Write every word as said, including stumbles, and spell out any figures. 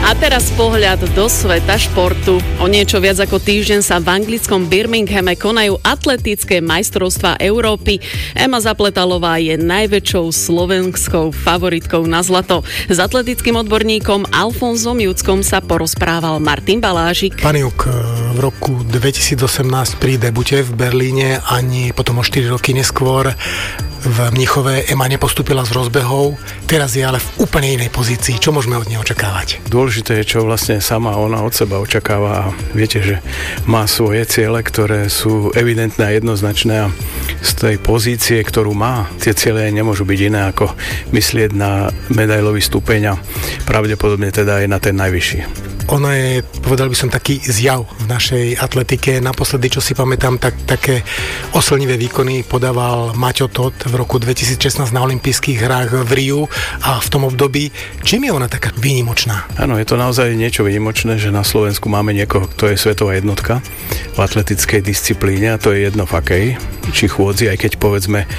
A teraz pohľad do sveta športu. O niečo viac ako týždeň sa v anglickom Birminghame konajú atletické majstrovstvá Európy. Ema Zapletalová je najväčšou slovenskou favoritkou na zlato. S atletickým odborníkom Alfonzom Juckom sa porozprával Martin Balážik. Pán Juk, v roku dvetisícosemnásť pri debute v Berlíne ani potom o štyri roky neskôr v Mníchove Ema nepostúpila z rozbehov, teraz je ale v úplne inej pozícii. Čo môžeme od nej očakávať? Dôležité je, čo vlastne sama ona od seba očakáva. Viete, že má svoje ciele, ktoré sú evidentné a jednoznačné a z tej pozície, ktorú má, tie ciele nemôžu byť iné ako myslieť na medailový stupeň a pravdepodobne teda aj na ten najvyšší. Ona je, povedal by som, taký zjav v našej atletike. Naposledy, čo si pamätám, tak také oslnivé výkony podával Maťo Todt v roku dvetisícšestnásť na olympijských hrách v Riu a v tom období. Čím je ona taká výnimočná? Áno, je to naozaj niečo výnimočné, že na Slovensku máme niekoho, kto je svetová jednotka v atletickej disciplíne a to je jedno v akej, či chôdzi, aj keď povedzme